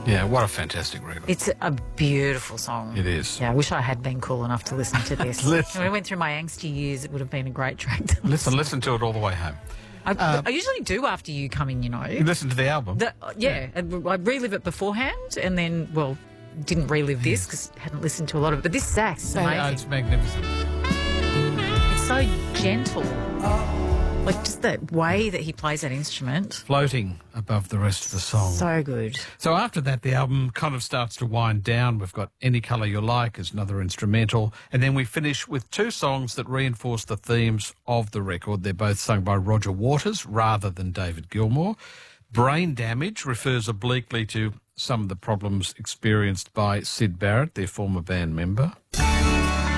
Yeah, what a fantastic record. It's a beautiful song. It is. Yeah, I wish I had been cool enough to listen to this. Listen. When I went through my angsty years, it would have been a great track to Listen to it all the way home. I usually do after you come in, you know. You listen to the album. I relive it beforehand and then, well, didn't relive this because I hadn't listened to a lot of it. But this sax is amazing. It's magnificent. It's so gentle. Like just the way that he plays that instrument. Floating above the rest of the song. So good. So after that, the album kind of starts to wind down. We've got Any Colour You Like as another instrumental. And then we finish with two songs that reinforce the themes of the record. They're both sung by Roger Waters rather than David Gilmour. Brain Damage refers obliquely to some of the problems experienced by Syd Barrett, their former band member.